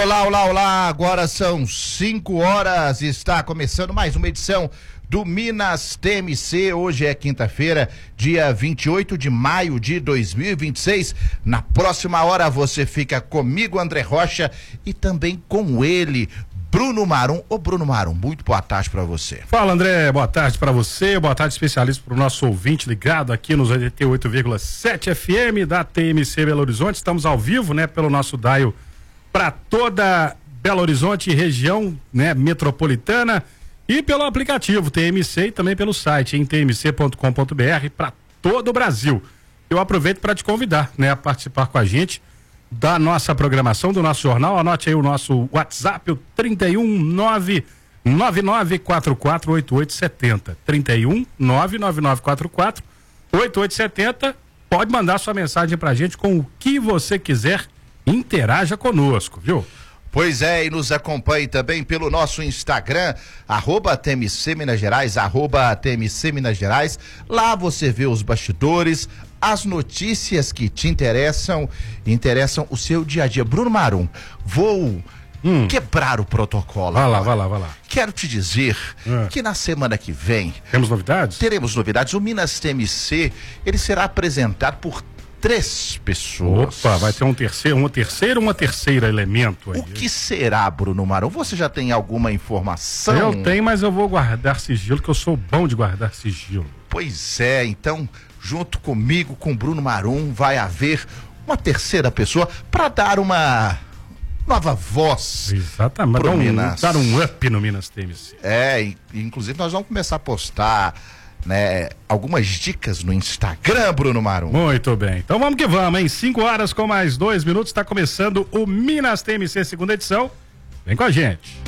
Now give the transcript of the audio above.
Olá, olá, olá, agora são 5 horas, está começando mais uma edição do Minas TMC. Hoje é quinta-feira, dia 28 de maio de 2026. Na próxima hora você fica comigo, André Rocha, e também com ele, Bruno Marum. Ô Bruno Marum, muito boa tarde para você. Fala, André, boa tarde para você, boa tarde especialista para o nosso ouvinte ligado aqui nos 88,7 FM da TMC Belo Horizonte. Estamos ao vivo, né, pelo nosso dial para toda Belo Horizonte e região, né, metropolitana, e pelo aplicativo TMC e também pelo site em tmc.com.br para todo o Brasil. Eu aproveito para te convidar, né, a participar com a gente da nossa programação, do nosso jornal. Anote aí o nosso WhatsApp, o 31999448870. 31999448870. Pode mandar sua mensagem pra gente com o que você quiser. Interaja conosco, viu? Pois é, e nos acompanhe também pelo nosso Instagram, @TMC Minas Gerais, @TMC Minas Gerais. Lá você vê os bastidores, as notícias que te interessam o seu dia a dia. Bruno Marum, vou quebrar o protocolo. Vai lá. Quero te dizer que na semana que vem... Temos novidades? Teremos novidades. O Minas TMC, ele será apresentado por 3 pessoas. Opa, vai ter uma terceira elemento aí. O que será, Bruno Marum? Você já tem alguma informação? Eu tenho, mas eu vou guardar sigilo, que eu sou bom de guardar sigilo. Pois é, então, junto comigo, com Bruno Marum, vai haver uma terceira pessoa para dar uma nova voz. Exatamente, dar um up no Minas TMC. Inclusive nós vamos começar a postar, né, algumas dicas no Instagram, Bruno Marum. Muito bem, então vamos que vamos, hein? 5 horas com mais 2 minutos, está começando o Minas TMC segunda edição. Vem com a gente.